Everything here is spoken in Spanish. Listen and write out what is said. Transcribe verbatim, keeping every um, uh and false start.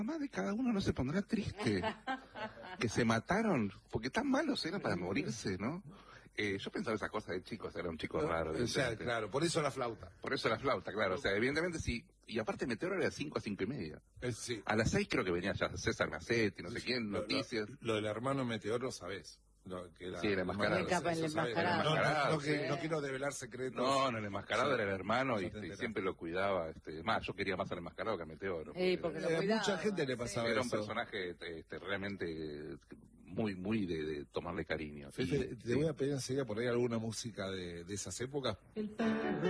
mamá de cada uno no se pondrá triste, que se mataron, porque tan malos eran para morirse, ¿no? Eh, yo pensaba esas cosas de chicos, era un chico raro. O sea, claro, por eso la flauta. Por eso la flauta, claro, o sea, evidentemente sí, y aparte Meteoro era de cinco a cinco y media. Eh, sí. A las seis creo que venía ya César Macetti, no sé quién, lo, noticias. Lo, lo del hermano Meteoro, ¿sabés? Lo, que era, Sí, el enmascarado. El capa, el enmascarado. No, no, no, que, sí. no quiero develar secretos. No, no, el enmascarado Sí. era el hermano y, Ya te y enterás. siempre lo cuidaba. Este, más, yo quería más al enmascarado que a Meteoro. Sí, porque lo Eh, cuidaba. mucha gente le pasaba Era un eso. personaje este, realmente muy, muy de, de tomarle cariño. Fefe, Y, te sí. voy a pedir enseguida por ahí alguna música de, de esas épocas. El perro